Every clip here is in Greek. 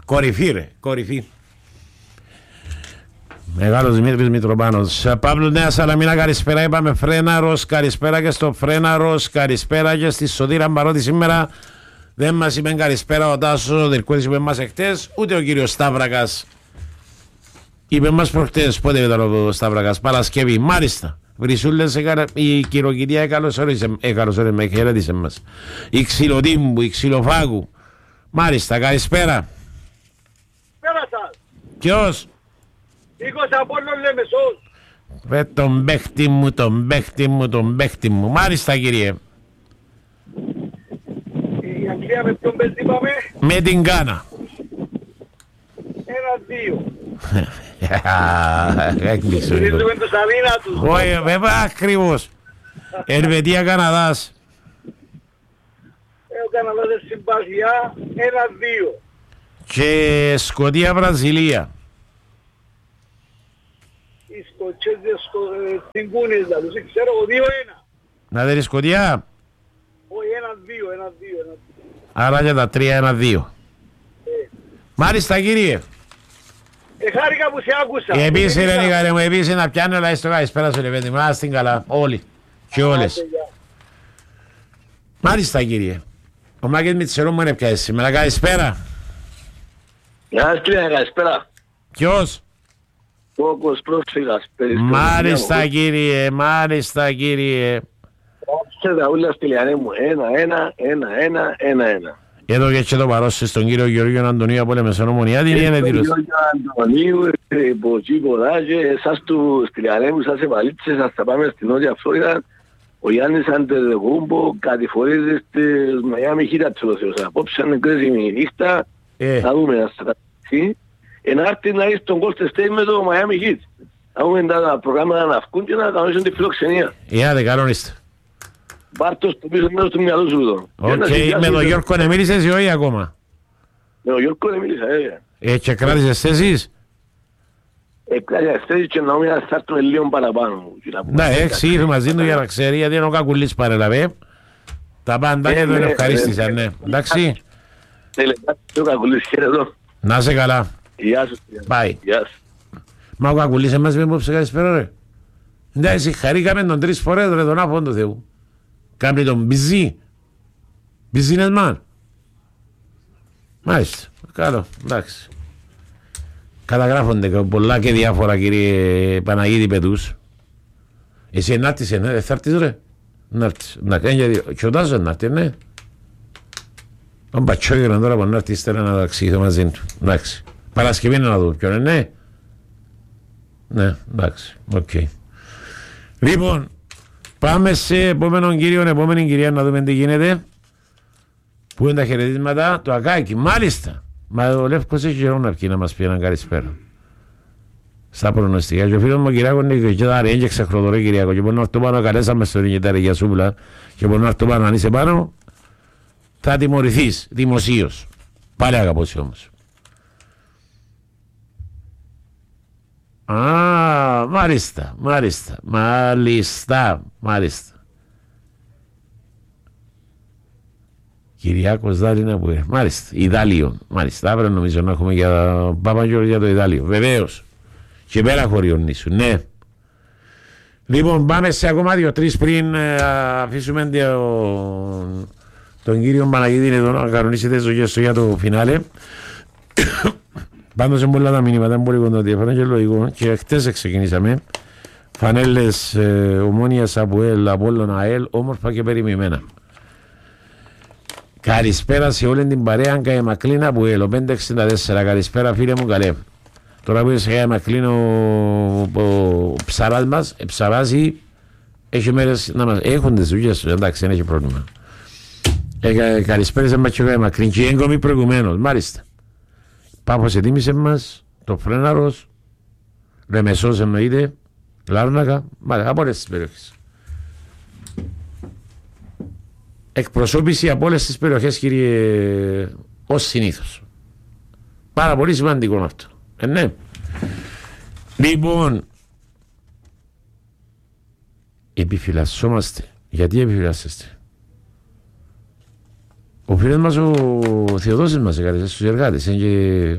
Κορυφή ρε, κορυφή. Μεγάλος Δημήτρης Μητροπάνος. Παύλο Νέα Σαλαμίνα, καλησπέρα. Είπαμε Φρέναρος, καλησπέρα και στο Φρέναρος, καλησπέρα και στη Σωτήρα, παρότι σήμερα δεν μας είπε καλησπέρα ο Τάσος ο Δερκούδης, είπε μας εχτες, ούτε ο κύριος Σταύρακας είπε μας προχτές. Πότε ήταν ο Σταύρακας? Παρασκευή, μάλιστα. Βρυσούλες, η κυροκυρία καλωσόρισε με, χαιρέτησε μας. Η Ξυλοτύμπου, η Ξυλοφάγου. Μάλιστα, καλησπέρα. Πέρα σας. Ποιος? Νίκος Απόλλων Λεμεσός. Ρε τον παίχτη μου, τον παίχτη μου, τον παίχτη μου. Μάλιστα κύριε. Η Αγγλία με ποιον παίζει είπαμε? Με την Κάνα. 1-2. Έκλεισε. Στηρίζουμε τους αδύνατους. Όχι βέβαια ακριβώς. Ελβετία Καναδάς. Ο Καναδάς συμπάθεια 1-2. Και Σκοτία Βραζιλία. Οι Σκοτσέζες στην Κούνες θα τους ξέρω 2-1. Να δει Σκοτία. Όχι 1-2. Άρα για τα 3-1-2. Μάλιστα κύριε. Χάρηκα που σε άκουσα. Επίσης ρε Νικάρε μου, επίσης να πιάνω αλλά στο καλησπέρα σου Λεβέντη. Μας την καλά όλοι και όλες. Μάλιστα κύριε. Ο Μάκης Μητσερού μου είναι πια σήμερα. Καλησπέρα. Γεια σας κύριε, καλησπέρα. Ποιος? Φόκος πρόσφυγας. Μάλιστα κύριε, μάλιστα κύριε. Ξέρετε ούλα στη Λιανέ μου, 1-1. Εδώ και το παρόσι στον κύριο Γεωργίου Αντωνίου από Λεμεσόν Ομονιά. Τι είναι τύρος? Γεωργίου Αντωνίου, Ποτσίκο Δάζε, εσάς του στη Λιανέ μου, σας επαλήψε, σας θα πάμε στην Νότια Φλόριδα. Ο Γιάννης Αντερεγούμπο κατηφορίζει στις Μαϊάμι Χίτα του Θεός. Απόψε είναι κρίσιμη νύχτα, θα δούμε να στρατήσει. Ενάρτη να είσαι στον Golden State με το Miami Heat. Θα δούμε τα προγράμματα να βγουν και να κανονίσουν τη φιλοξενία. Άντε, κανονίστε. Πάρ' το στο πίσω μέρος του μυαλού σου εδώ. Οκ, με τον Γιώργο να μίλησες ή όχι ακόμα? Με τον Γιώργο δεν μίλησα, και κράτησες θέσεις? Κράτησες θέσεις και να μην θα έρθουμε λίγο παραπάνω. Ναι, εξήγησε μαζί του για να ξέρει, γιατί είναι ο Κακουλής παρέλαβε. Τα πάντα και τον ευχαρίστησαν, ναι. Εντάξει. Ο Κακουλής, χαίρετο. Να είσαι καλά. Γεια σου. Bye. Γεια σου. Μα ο Κακουλής εμάς με υπόψε καλησπέρα ρε. Εντάξει, χαρήκαμε τον 3 φορές ρε τον άφον του Θεού. Κάμνει τον μπιζί. Businessman. Μάλιστα. Καλό. Εντάξει. Καταγράφονται πολλά και διάφορα κύριε Παναγίδη Πετούς. Εσύ ενάρτησαι, ναι, θα έρθεις ρε. Ενάρτησαι. Να κάνει γιατί και ο Τάσος ενάρτησε, ναι. Τον Πατσόγερον τώρα που ενάρτησε ήθελα να το αξιηθώ μαζί του. Εντάξει. Παρασκευή να δω ποιον είναι, ναι. Ναι, εντάξει. Οκ. Λοιπόν, πάμε σε επόμενον κύριο, επόμενη κυρία να δούμε τι γίνεται. Πού είναι τα χαιρετίσματα, το Ακάκι, μάλιστα. Μα ο Λεύκος έχει καιρό να βγει να μας πει έναν καλησπέρα. Στα προνοστικά. Και ο φίλος μου ο Κυριάκος είναι και τα αρέν και ξεχροδορεί Κυριάκο. Και μπορεί να έρθω πάνω, καλέσαμε στον Ινγετάρη για σούβλα. Και μπορεί να έρθω πάνω, αν είσαι πάνω, θα τιμωρηθείς δημοσίως. Πάλι αγαπώσει όμως. Α, μάλιστα. Κυριάκος Δάλινα που είναι. Μάλιστα, Ιδάλιο. Μάλιστα, αύριο νομίζω να έχουμε για Παπαγιώργο για το Ιδάλιο. Βεβαίως. Και πέρα χωριών νήσου, ναι. Λοιπόν, πάμε σε ακόμα 2-3 πριν αφήσουμε τον κύριο Παναγίδη εδώ να κανονίσετε ζωγές του για το φινάλε. Πάντως είναι πολλά τα μηνύματα, είναι πολύ κοντά διαφορά και λογικό. Και χτες ξεκινήσαμε. Φανέλες Ομόνιας Αποέλ, Απόλλων ΑΕΛ, όμορφα και περιμημένα. Καλησπέρα σε όλη την παρέα Γκάι Μακλίν Αποέλ, ο 564. Καλησπέρα φίλε μου, καλέ. Τώρα που είσαι Γκάι Μακλίν ο ψαράς μας, ψαράζει, έχει μέρες να μας έχουν τις δουλειές του, εντάξει, δεν έχει πρόβλημα. Καλησπέρα σε Ματσο Γκάι Μακλίν και έγκομη προηγουμένως, μάλιστα. Πάφος ετοίμησε μας, το Φρέναρος, Λεμεσός εννοείται, Λάρνακα, μάλιστα, από όλες τις περιοχές. Εκπροσώπηση από όλες τις περιοχές κύριε, ως συνήθως. Πάρα πολύ σημαντικό αυτό. Ναι. Λοιπόν, επιφυλασσόμαστε. Γιατί επιφυλάσσεστε? Ο φίλος μας ο Θεοδόσης μας έκανε στους εργάτες. Είναι και...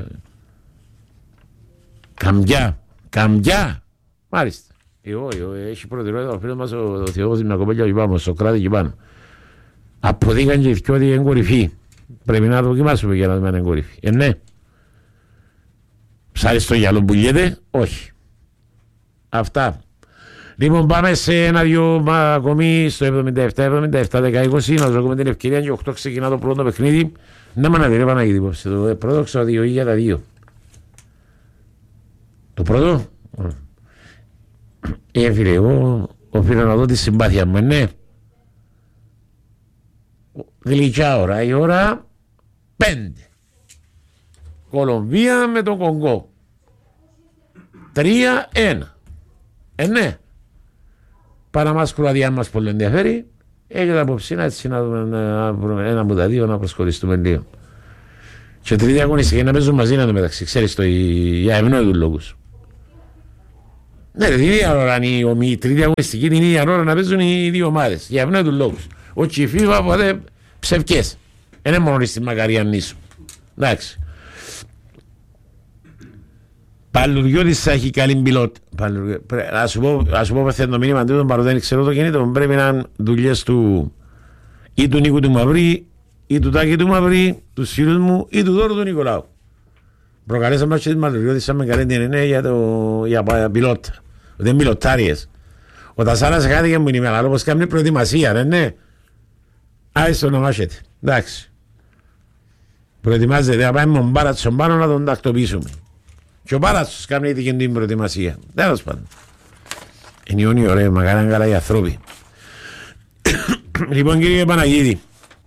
Καμπιά. Μάλιστα. Έχει προτεραιότητα ο φίλος μας ο Θεοδόσης με κοπέλια εκεί πάνω, στο κράτη εκεί πάνω. Αποδείχαν και ότι είναι κορυφή. Πρέπει να το δοκιμάσουμε για να δούμε αν είναι κορυφή. Ναι. Ψάρι στο γυαλό που λέτε, όχι. Αυτά. Λοιπόν, πάμε σε ένα-δυο ακόμη στο 77-17-10-20. Να δώσουμε την ευκαιρία και 8 ξεκινά το πρώτο παιχνίδι. Να με αναδειρεύω να γίνει υπόψη. Το πρώτο ξαδιο για τα δύο. Το πρώτο. Φίλε, εγώ οφείλω να δω τη συμπάθεια μου, ναι. Γλυκιά ώρα, η ώρα 5. Κολομβία με τον Κονγκό. 3-1. Ναι. Παναμάς Κροατία μας πολύ ενδιαφέρει. Έχει τα απόψη έτσι να βρούμε ένα από τα δύο να προσχωρήσουμε λίγο. Και τρίτη αγωνιστική να παίζουν μαζί να το μεταξύ. Ξέρεις το για ευνόητους λόγους. Ναι, την ίδια ώρα η τρίτη αγωνιστική την ίδια ώρα να παίζουν οι δύο ομάδες. Για ευνόητους λόγους. Όχι η FIFA ποτέ ψευκές. Είναι μόνο στη Μακαριανή σου. Εντάξει. Παλουριώτης θα έχει καλή πιλότη. Ας σου πω πεθαίνει το μήνυμα του, παρότι δεν ξέρω το κινήτο, πρέπει να είναι δουλειές του ή του Νίκου του Μαυρή ή του Τάκη του Μαυρή, του φίλους μου ή του Δώρου του Νικολάου. Προκαλέσαμε και τις Παλουριώτης σαν με καλή την για πιλότα. Δεν πιλοτάριες. Ο Τασάρας χάθηκε μου είναι μεγάλο, όπως κάνει προετοιμασία, ναι. Άιστο το ονομάσετε. Εντάξει. Προετοιμάζεται, θα πάμε με τον Μπάρατσον πάνω να τον τακτοποιήσουμε. Και ο Μπάρατσος κάνει την προετοιμασία. Τέλος πάντων. Είναι ιόνι ωραία, μακάρι καλά οι ανθρώποι. Λοιπόν κύριε Παναγίδη,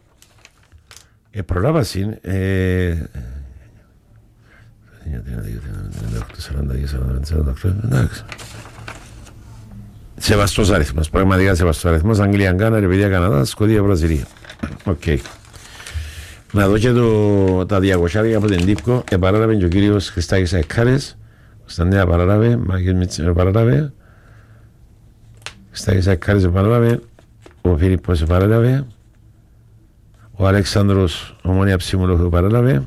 προλάβαση εντάξει. Σεβαστός αριθμός, πραγματικά σεβαστός αριθμός. Αγγλία, Γκάνα, Ρεβιδία, Καναδά, Σκοτία, Βραζιλία. Οκ. Να δω και τα 200 από την Τύπκο. Επαράλαβε και ο κύριος Χριστάκης Αεκάρης. Κωνσταντίνα παραλάβε, Μάκης Μίτσερ παραλάβε. Χριστάκης Αεκάρης παραλάβε. Ο Φίλιππος παραλάβε. Ο Αλέξανδρος Ομόνια Ψήμουλο παραλάβε.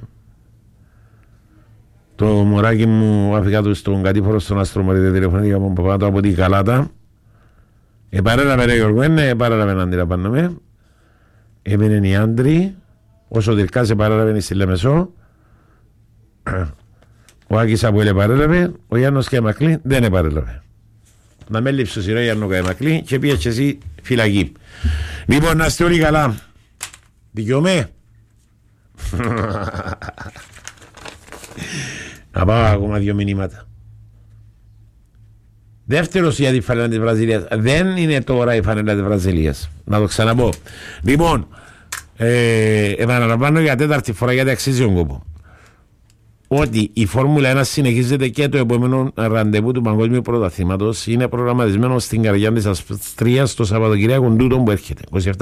Το μωράκι μου αφήκα του στον κατήφορο στον Αστρομαρίδε τηλεφωνήκα μου πάνω από την Καλάτα. Επαρέλαβε ρε Γιώργο, επαρέλαβε να αντιλαμβάνομαι. Έμεινε οι άντροι. Όσο Τυρκάς επαρέλαβε στη Λεμεσό. Ο Άκης Αποέλ επαρέλαβε. Ο Γιάννος Καημακλή δεν επαρέλαβε. Να με λείψω σειρά Γιάννο Καημακλή και πήγε και εσύ φυλακή. Λοιπόν, να είστε όλοι καλά. Δικαιωμέ. Να πάω ακόμα 2 μηνύματα. Δεύτερος για τη φανέλα της Βραζιλίας. Δεν είναι τώρα η φανέλα της Βραζιλίας. Να το ξαναπώ. Λοιπόν, επαναλαμβάνω για 4η φορά γιατί αξίζει τον κόπο. Ότι η Φόρμουλα 1 συνεχίζεται και το επόμενο ραντεβού του Παγκόσμιου Πρωταθλήματος είναι προγραμματισμένο στην καρδιά της Αυστρίας το Σαββατοκυριακό τούτο που έρχεται.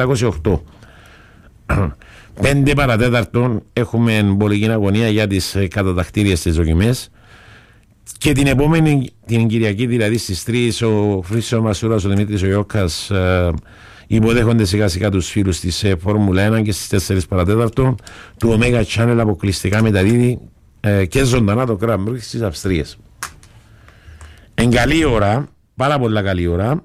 27-28. 5 παρατέταρτον έχουμε πολική αγωνία για τις κατατακτήριες της δοκιμές. Και την επόμενη την Κυριακή, δηλαδή στις 3, ο Χρήστος Μασούρας, ο Δημήτρης ο Ιώκας υποδέχονται σιγά σιγά τους φίλους της Φόρμουλα 1 και στις 4 παρατέταρτο του Omega Channel αποκλειστικά μεταδίδει και ζωντανά το Grand Prix της Αυστρίας. Εν καλή ώρα, πάρα πολλά καλή ώρα.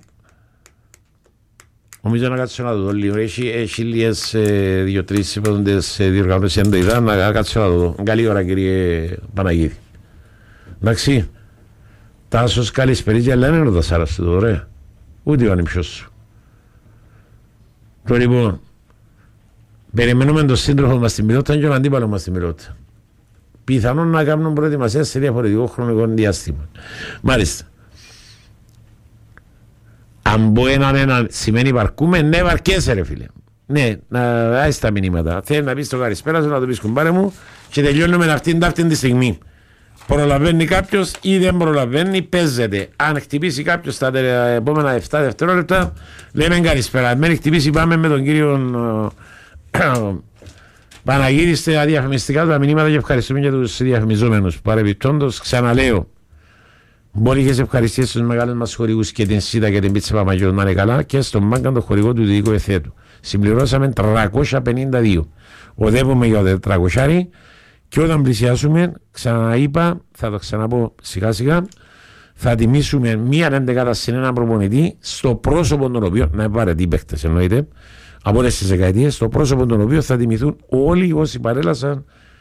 Νομίζω να κάτσω να το δω λίγο. Έχει λίγες 2-3 υποδοντές διοργανώσεις εν το είδα, να κάτσω να το δω. Καλή ώρα κύριε Παναγίδη. Εντάξει, Τάσος καλησπερίζει, αλλά είναι ο Τασάρας του, ωραία. Ούτε ο ανιψιός σου. Τώρα λοιπόν, περιμένουμε τον σύντροφο μας στην πιλότητα και τον αντίπαλο μας στην πιλότητα. Πιθανόν να κάνουν προετοιμασία σε διαφορετικό χρονικό διάστημα. Μάλιστα. Αν μπορεί έναν σημαίνει βαρκούμε, ναι βαρκέσαι ρε φίλε. Ναι, άσε τα μηνύματα. Θέλει να πεις το καλησπέρα σου, να το πεις κουμπάρε μου και τελειώνουμε αυτήν τη στιγμή. Προλαβαίνει κάποιος ή δεν προλαβαίνει, παίζεται. Αν χτυπήσει κάποιος τα επόμενα 7 δευτερόλεπτα, λέμε καλησπέρα. Αν δεν χτυπήσει, πάμε με τον κύριο Παναγίδη στα διαφημιστικά του τα μηνύματα και ευχαριστούμε για τους διαφημιζόμενους. Παρεμπιπτόντως, ξαναλέω, μπορεί και σε ευχαριστίες στους μεγάλους μας χορηγούς και την ΣΥΤΑ και την Πίτσα Παπαγιώτη να είναι καλά και στον Μάγκαν το χορηγό του Δυτικού Εθέτου. Συμπληρώσαμε 352. οδεύουμε για το 400 και όταν πλησιάσουμε, ξαναείπα, θα το ξαναπώ σιγά σιγά, θα τιμήσουμε μία εντεκάδα σε έναν προπονητή στο πρόσωπο των οποίων, να πάρετε οι παίκτες εννοείται, από όλες τις δεκαετίες, στο πρόσωπο των οποίων θα τιμηθούν όλοι όσοι παρέλασαν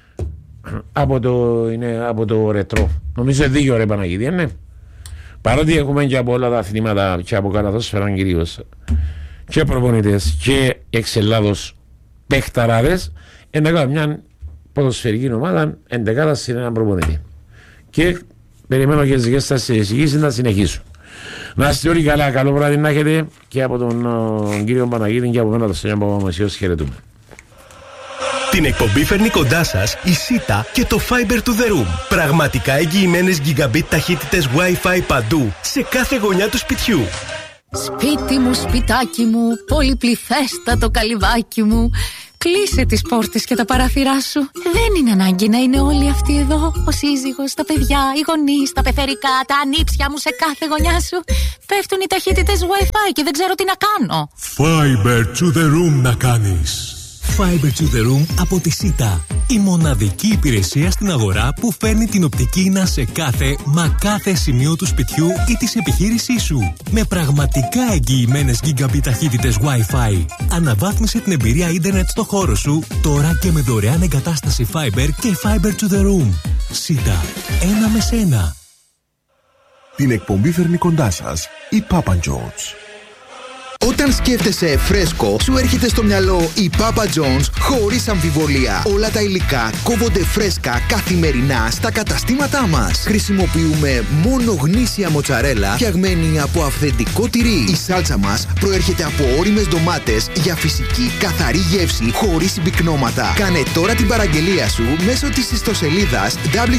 από το ρετρό. Νομίζω δίκιο ρε Παναγίδη, ναι. Παρότι έχουμε και από όλα τα αθλήματα και από καλαθόσφαιρα κυρίως και προπονητές και εξελάδος παιχταράδες, να κάνουμε μια ποδοσφαιρική ομάδα εντεκάδα σε έναν προπονητή. Και περιμένω και τις δικές σας εισηγήσεις να συνεχίσω. Να είστε όλοι καλά, καλό βράδυ να έχετε και από τον κύριο Παναγίδη και από μένα το Στέλιο Παπαμασιός χαιρετούμε. Την εκπομπή φέρνει κοντά σας η ΣΥΤΑ και το Fiber to the Room. Πραγματικά εγγυημένες gigabit ταχύτητες Wi-Fi παντού, σε κάθε γωνιά του σπιτιού. Σπίτι μου, σπιτάκι μου, πολυπληθέστατο καλυβάκι μου. Κλείσε τις πόρτες και τα παράθυρά σου. Δεν είναι ανάγκη να είναι όλοι αυτοί εδώ. Ο σύζυγος, τα παιδιά, οι γονείς, τα πεθερικά, τα ανήψια μου σε κάθε γωνιά σου. Πέφτουν οι ταχύτητες Wi-Fi και δεν ξέρω τι να κάνω. Fiber to the Room να κάνεις. Fiber to the Room από τη ΣΥΤΑ. Η μοναδική υπηρεσία στην αγορά που φέρνει την οπτική ίνα σε κάθε σημείο του σπιτιού ή της επιχείρησής σου. Με πραγματικά εγγυημένες gigabit ταχύτητες Wi-Fi. Αναβάθμισε την εμπειρία ίντερνετ στο χώρο σου τώρα και με δωρεάν εγκατάσταση Fiber και Fiber to the Room. ΣΥΤΑ. Ένα με σένα. Την εκπομπή φέρνει κοντά σας η Papa John's. Όταν σκέφτεσαι φρέσκο, σου έρχεται στο μυαλό η Papa John's χωρίς αμφιβολία. Όλα τα υλικά κόβονται φρέσκα καθημερινά στα καταστήματά μας. Χρησιμοποιούμε μόνο γνήσια μοτσαρέλα φτιαγμένη από αυθεντικό τυρί. Η σάλτσα μας προέρχεται από ώριμες ντομάτες για φυσική καθαρή γεύση χωρίς συμπυκνώματα. Κάνε τώρα την παραγγελία σου μέσω της ιστοσελίδας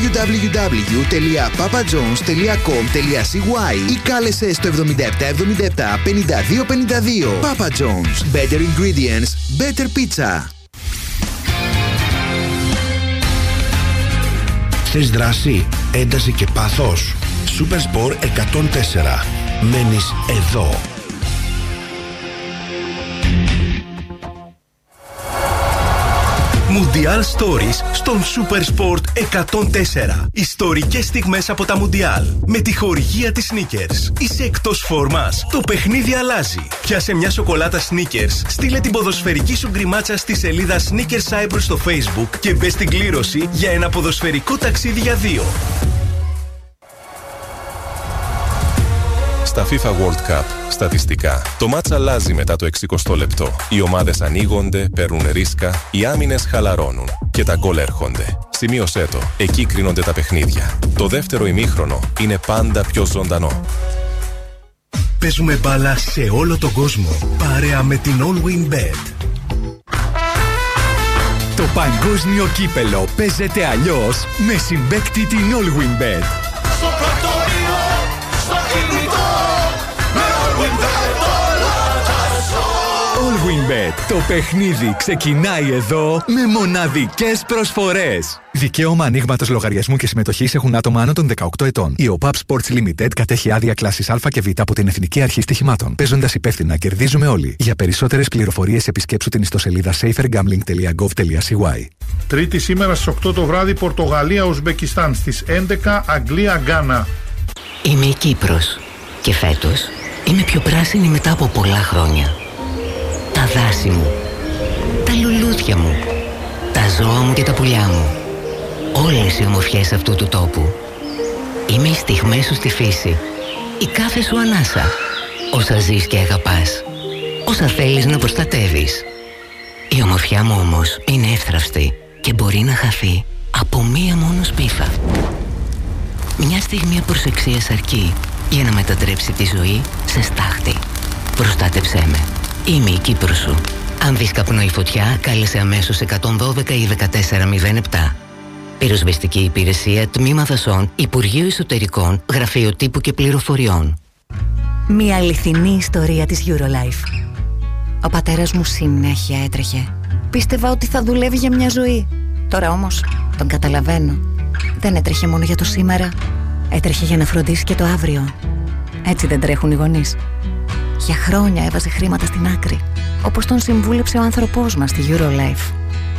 www.papajohns.com.cy ή κάλεσε στο 7777 5252. Papa John's. Better ingredients, better pizza. Θες δράση, ένταση και πάθος. Supersport 104. Μένεις εδώ. Mundial Stories στον Supersport 104. Ιστορικές στιγμές από τα Mundial. Με τη χορηγία της Snickers. Είσαι εκτός φόρμας. Το παιχνίδι αλλάζει. Πιάσε μια σοκολάτα Snickers. Στείλε την ποδοσφαιρική σου γκριμάτσα στη σελίδα Snickers Cyprus στο Facebook και μπες στην κλήρωση για ένα ποδοσφαιρικό ταξίδι για 2. Στα FIFA World Cup, στατιστικά, το μάτς αλλάζει μετά το 60 λεπτό. Οι ομάδες ανοίγονται, παίρνουν ρίσκα, οι άμυνες χαλαρώνουν και τα γκολ έρχονται. Σημείωσέ το, εκεί κρίνονται τα παιχνίδια. Το δεύτερο ημίχρονο είναι πάντα πιο ζωντανό. Παίζουμε μπάλα σε όλο τον κόσμο, παρέα με την All Win Bet. Το παγκόσμιο κύπελο παίζεται αλλιώς με συμπαίκτη την All Win Bet. Στο πρακτορείο, στο κινητό, με All Win Bet όλα τα ζω. All Win Bet. Το παιχνίδι ξεκινάει εδώ με μοναδικές προσφορές. Δικαίωμα ανοίγματος λογαριασμού και συμμετοχής έχουν άτομα άνω των 18 ετών. Η OPAP Sports Limited κατέχει άδεια κλάσης Α και Β από την Εθνική Αρχή Στοιχημάτων. Παίζοντας υπεύθυνα, κερδίζουμε όλοι. Για περισσότερες πληροφορίες επισκέψου την ιστοσελίδα safergambling.gov.cy. Τρίτη σήμερα στις 8 το βράδυ Πορτογαλία-Ουσμπεκιστάν, στις 11 Αγγλία-Γκάνα. Είμαι η Κύπρος και φέτος είμαι πιο πράσινη μετά από πολλά χρόνια. Τα δάση μου, τα λουλούδια μου, τα ζώα μου και τα πουλιά μου. Όλες οι ομορφιές αυτού του τόπου. Είμαι οι στιγμές σου στη φύση, η κάθε σου ανάσα, όσα ζεις και αγαπάς, όσα θέλεις να προστατεύεις. Η ομορφιά μου όμως είναι εύθραυστη και μπορεί να χαθεί από μία μόνο σπίθα. Μια στιγμή προσεξίας αρκεί για να μετατρέψει τη ζωή σε στάχτη. Προστάτεψέ με. Είμαι η Κύπρος σου. Αν δεις καπνό ή φωτιά, κάλεσε αμέσως 112 ή 1407. Πυροσβεστική υπηρεσία, Τμήμα Δασών, Υπουργείο Εσωτερικών, Γραφείο Τύπου και Πληροφοριών. Μια αληθινή ιστορία της Eurolife. Ο πατέρας μου συνέχεια έτρεχε. Πίστευα ότι θα δουλεύει για μια ζωή. Τώρα όμως τον καταλαβαίνω. Δεν έτρεχε μόνο για το σήμερα. Έτρεχε για να φροντίσει και το αύριο. Έτσι δεν τρέχουν οι γονείς. Για χρόνια έβαζε χρήματα στην άκρη, όπως τον συμβούλεψε ο άνθρωπός μας στη Eurolife.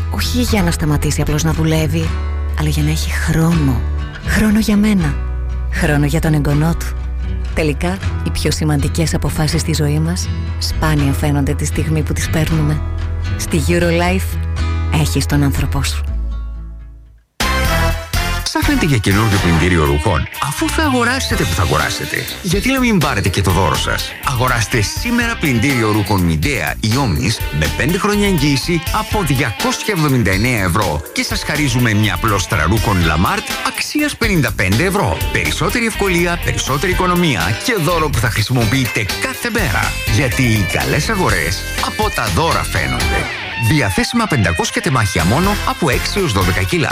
Όχι για να σταματήσει απλώς να δουλεύει, αλλά για να έχει χρόνο. Χρόνο για μένα. Χρόνο για τον εγγονό του. Τελικά, οι πιο σημαντικές αποφάσεις στη ζωή μας σπάνια φαίνονται τη στιγμή που τις παίρνουμε. Στη Eurolife έχεις τον άνθρωπό σου. Ψάχνετε για καινούργιο πλυντήριο ρούχων? Αφού θα αγοράσετε που θα αγοράσετε, γιατί να μην πάρετε και το δώρο σας? Αγοράστε σήμερα πλυντήριο ρούχων Midea ή Omnis με 5 χρόνια εγγύηση από 279 ευρώ και σας χαρίζουμε μια πλώστρα ρούχων Lamart αξίας 55 ευρώ. Περισσότερη ευκολία, περισσότερη οικονομία και δώρο που θα χρησιμοποιείτε κάθε μέρα. Γιατί οι καλές αγορές από τα δώρα φαίνονται. Διαθέσιμα 500 τεμάχια μόνο από 6 έως 12 κιλά.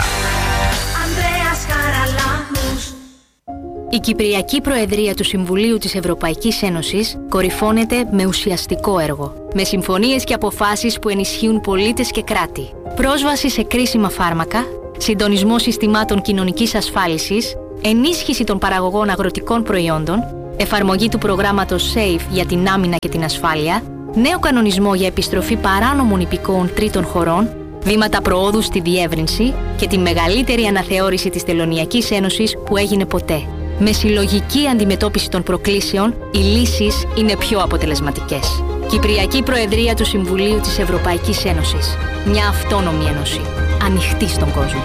Η Κυπριακή Προεδρία του Συμβουλίου της Ευρωπαϊκής Ένωσης κορυφώνεται με ουσιαστικό έργο, με συμφωνίες και αποφάσεις που ενισχύουν πολίτες και κράτη, πρόσβαση σε κρίσιμα φάρμακα, συντονισμό συστημάτων κοινωνικής ασφάλισης, ενίσχυση των παραγωγών αγροτικών προϊόντων, εφαρμογή του προγράμματος SAFE για την άμυνα και την ασφάλεια, νέο κανονισμό για επιστροφή παράνομων υπηκόων τρίτων χωρών, βήματα προόδου στη διεύρυνση και τη μεγαλύτερη αναθεώρηση της Τελωνειακής Ένωσης που έγινε ποτέ. Με συλλογική αντιμετώπιση των προκλήσεων, οι λύσεις είναι πιο αποτελεσματικές. Κυπριακή Προεδρία του Συμβουλίου της Ευρωπαϊκής Ένωσης. Μια αυτόνομη ένωση. Ανοιχτή στον κόσμο.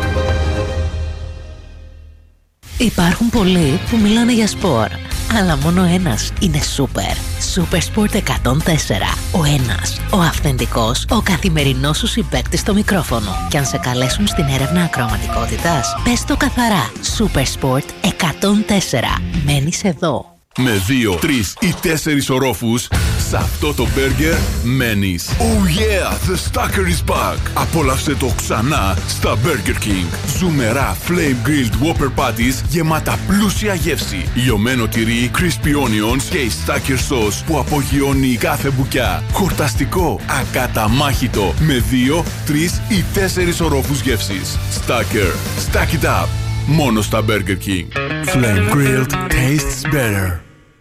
Υπάρχουν πολλοί που μιλάνε για σπορ, αλλά μόνο ένας είναι σούπερ. Super Sport 104. Ο ένας, ο αυθεντικός, ο καθημερινός σου συμπαίκτης στο μικρόφωνο. Και αν σε καλέσουν στην έρευνα ακροαματικότητας, πες το καθαρά. Super Sport 104. Μένεις εδώ. Με 2, 3 ή 4 ορόφους, σε αυτό το μπέργκερ μένεις. Oh yeah, the Stacker is back. Απόλαυσε το ξανά στα Burger King. Ζουμερά flame grilled Whopper patties γεμάτα πλούσια γεύση. Λιωμένο τυρί, crispy onions και η Stacker sauce που απογειώνει κάθε μπουκιά. Χορταστικό, ακαταμάχητο, με 2, 3 ή 4 ορόφους γεύσης. Stacker, stack it up. Μόνο στα Burger King. Flame grilled tastes better.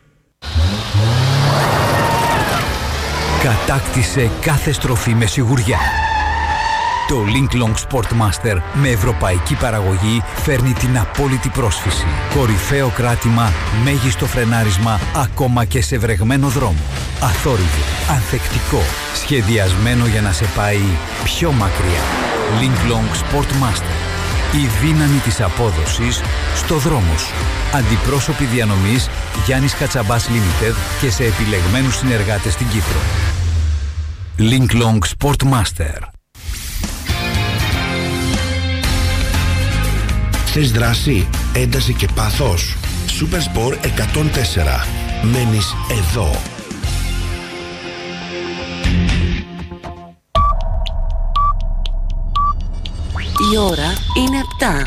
Κατάκτησε κάθε στροφή με σιγουριά. Το Linklong Sportmaster με ευρωπαϊκή παραγωγή φέρνει την απόλυτη πρόσφυση. Κορυφαίο κράτημα, μέγιστο φρενάρισμα, ακόμα και σε βρεγμένο δρόμο. Αθόρυβο, ανθεκτικό, σχεδιασμένο για να σε πάει πιο μακριά. Linklong Sportmaster. Η δύναμη της απόδοσης στο δρόμο σου. Αντιπρόσωποι διανομής Γιάννης Κατσαμπάς Limited και σε επιλεγμένους συνεργάτες στην Κύπρο. Linklong Sportmaster. Θες δράση, ένταση και πάθος? Supersport 104. Μένεις εδώ. Η ώρα είναι 7.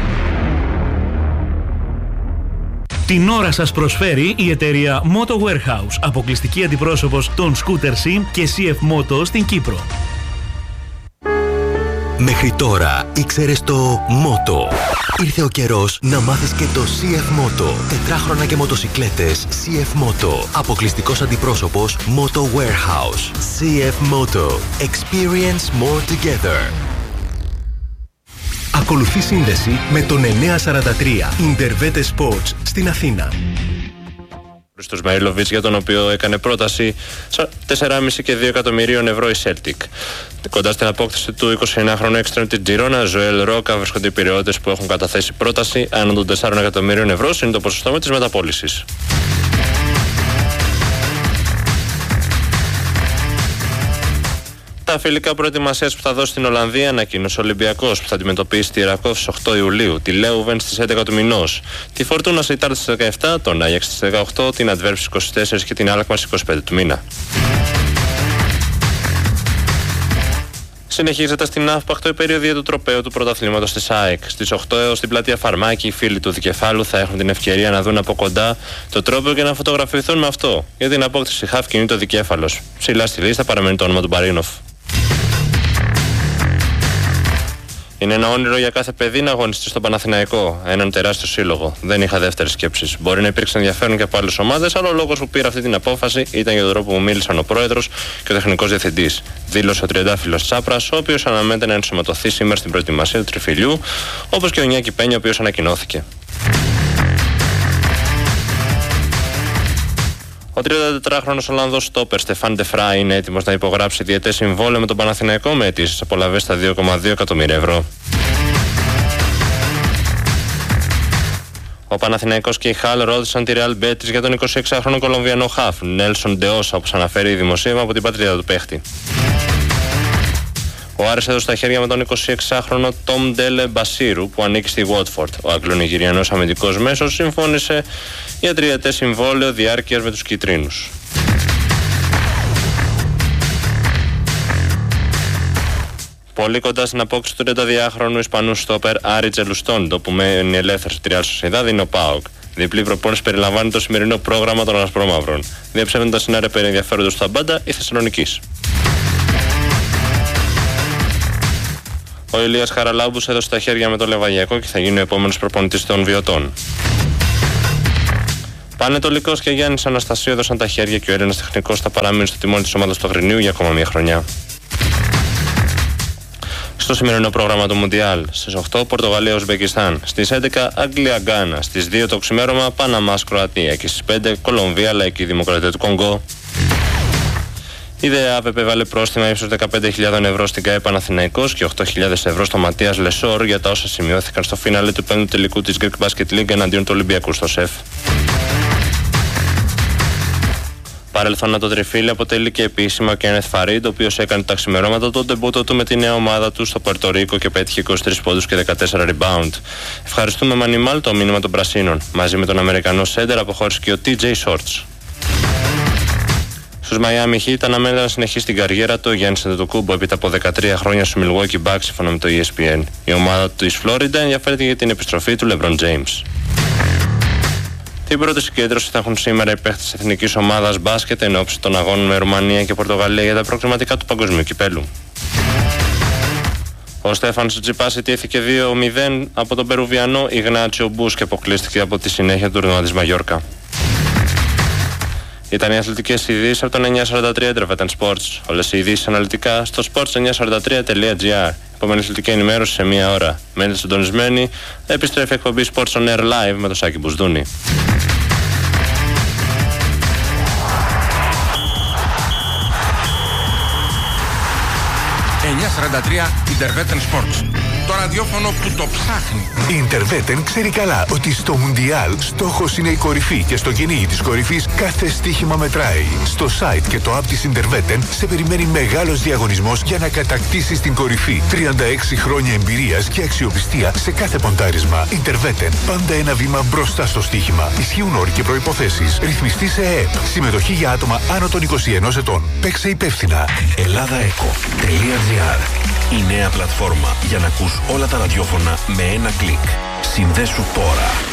Την ώρα σας προσφέρει η εταιρεία Moto Warehouse, αποκλειστική αντιπρόσωπος των Scooter Sim και CF Moto στην Κύπρο. Μέχρι τώρα ήξερες το Moto. Ήρθε ο καιρός να μάθεις και το CF Moto. Τετράχρονα και μοτοσικλέτες CF Moto. Αποκλειστικός αντιπρόσωπος Moto Warehouse. CF Moto. Experience more together. Ακολουθεί σύνδεση με τον 943 Intervete Sports στην Αθήνα. Χρήστος Μαΐλοβιτς, για τον οποίο έκανε πρόταση 4,5 και 2 εκατομμυρίων ευρώ η Celtic. Κοντά στην απόκτηση του 29χρονου έξτρεμ της Τζιρόνα, Ζωέλ Ρόκα, βρίσκονται οι πυραιώτες που έχουν καταθέσει πρόταση άνω των 4 εκατομμυρίων ευρώ, είναι το ποσοστό με της μεταπώλησης. Τα φιλικά προετοιμασίας που θα δώσει στην Ολλανδία ανακοίνωσε ο Ολυμπιακός, που θα αντιμετωπίσει τη Ρακόφ στις 8 Ιουλίου, τη Λέουβεν στις 11 του μηνός, τη Φορτούνα Σεϊτάρ στις 17, τον Άγιαξ στις 18, την Αντβέρπ στις 24 και την Άλκμαρ στις 25 του μήνα. Συνεχίζεται στην Αύπαχτο η περιοδία του τροπαίου του πρωταθλήματος της ΑΕΚ. Στις 8 έως στην πλατεία Φαρμάκη, οι φίλοι του Δικεφάλου θα έχουν την ευκαιρία να δουν από κοντά το τρόπαιο και να φωτογραφηθούν με αυτό. Για την απόκτηση χαφ κινείται ο Δικέφαλος. Ψηλά στη λίστα παραμένει το όνομα του Μπαρίνοφ. Είναι ένα όνειρο για κάθε παιδί να αγωνιστεί στον Παναθηναϊκό, έναν τεράστιο σύλλογο. Δεν είχα δεύτερες σκέψεις. Μπορεί να υπήρξε ενδιαφέρον και από άλλες ομάδες, αλλά ο λόγος που πήρα αυτή την απόφαση ήταν για τον τρόπο που μίλησαν ο πρόεδρος και ο τεχνικός διευθυντής. Δήλωσε ο τριαντάφυλλος Τσάπρας, ο οποίος αναμένεται να ενσωματωθεί σήμερα στην προετοιμασία του τριφυλιού, όπως και ο Νιάκη Πένια, ο οποίος ανακοινώθηκε. Ο 34χρονος Ολλανδός στόπερ Στεφάν ντε Φράι είναι έτοιμος να υπογράψει διετές συμβόλαιο με τον Παναθηναϊκό με αιτήσεις απολαβές στα 2,2 εκατομμύρια ευρώ. Ο Παναθηναϊκός και η Χάλ ρώτησαν τη Real Betis για τον 26χρονο Κολομβιανό χαφ Νέλσον Ντεόσα, όπως αναφέρει η δημοσίευμα από την πατρίδα του παίχτη. Ο Άρης έδωσε στα χέρια με τον 26χρονο Τόμ Ντέλε Μπασίρου που ανήκει στη Watford. Ο Αγγλο-Νιγηριανός αμυντικός μέσος συμφώνησε για τριετές συμβόλαιο διάρκειας με τους κιτρίνους. Πολύ κοντά στην απόκτηση του 32χρονου Ισπανού στόπερ Άρη Τζελουστόντο που μένει ελεύθερος στη Real Sociedad είναι ο ΠΑΟΚ. Διπλή προπόνηση περιλαμβάνει το σημερινό πρόγραμμα των Ασπρόμαυρων. Διαψεύδοντας την άρε περί ενδιαφέροντος στα μπάντα η Θεσσαλονικής. Ο Ηλίας Χαραλάμπους έδωσε τα χέρια με το Λεβαγιακό και θα γίνει ο επόμενος προπονητής των Βιωτών. Πανετολικός και Γιάννης Αναστασίου έδωσαν τα χέρια και ο Έλληνας τεχνικός θα παραμείνει στο τιμόνι της ομάδας του Αγρινίου για ακόμα μια χρονιά. Στο σημερινό πρόγραμμα του Μουντιάλ, στις 8 Πορτογαλία-Ουσμπεκιστάν, στις 11 Αγγλία-Γκάνα, στις 2 το ξημέρωμα Παναμάς-Κροατία και στις 5 Κολομβία-Λαϊκή Δημοκρατία του Κονγκό. Η ΔΕΑΒ επέβαλε πρόστιμα ύψους 15.000 ευρώ στην ΚΑΕ Παναθηναϊκός και 8.000 ευρώ στο Ματίας Λεσόρ για τα όσα σημειώθηκαν στο φίναλε του 5ου τελικού της Greek Basket League εναντίον του Ολυμπιακού στο ΣΕΦ. Παρελθόν το τριφύλι αποτελεί και επίσημα ο Κένεθ Φαρίντ, ο οποίος έκανε τα ξημερώματα τον ντεμπούτο του με τη νέα ομάδα του στο Πορτορίκο και πέτυχε 23 πόντους και 14 rebound. Ευχαριστούμε Μανιμάλ το μήνυμα των Πρασίνων. Μαζί με τον Αμερικανό Σέντερ αποχώρησε και ο TJ Shorts. Στους Miami Heat αναμένεται να συνεχίσει την καριέρα του ο Γιάννης Αντετοκούμπο έπειτα από 13 χρόνια στο Milwaukee Bucks σύμφωνα με το ESPN. Η ομάδα της Φλόριντα ενδιαφέρεται για την επιστροφή του LeBron James. Την πρώτη συγκέντρωση θα έχουν σήμερα οι παίχτες της εθνικής ομάδας μπάσκετ εν ώψη των αγώνων με Ρουμανία και Πορτογαλία για τα προκριματικά του Παγκοσμίου Κυπέλου. Ο Στέφανος Τσιτσιπάς ιτήθηκε 2-0 από τον Περουβιανό Ιγνάτσιο Μπούς και αποκλείστηκε από τη συνέχεια του τουρνουά της Μαγιόρκα. Ήταν οι αθλητικές ειδήσεις από το 943 Intervetan Sports. Όλες οι ειδήσεις αναλυτικά στο sports943.gr. Επόμενη αθλητική ενημέρωση σε μία ώρα. Μένετε συντονισμένοι. Επιστρέφει εκπομπή Sports on Air Live με τον Σάκη Μπουσδούνη. 943 Intervetan Sports. Το ραδιόφωνο που το ψάχνει. Η Intervetan ξέρει καλά ότι στο Μουντιάλ στόχος είναι η κορυφή και στο κυνήγι της κορυφής κάθε στοίχημα μετράει. Στο site και το app της Intervetan σε περιμένει μεγάλος διαγωνισμός για να κατακτήσεις την κορυφή. 36 χρόνια εμπειρίας και αξιοπιστία σε κάθε ποντάρισμα. Intervetan. Πάντα ένα βήμα μπροστά στο στοίχημα. Ισχύουν όροι και προϋποθέσεις. Ρυθμιστή σε ΕΕΠ. Συμμετοχή για άτομα άνω των 21 ετών. Παίξε υπεύθυνα. ελλάδαeco.gr. Η νέα πλατφόρμα για να ακούς όλα τα ραδιόφωνα με ένα κλικ. Συνδέσου τώρα.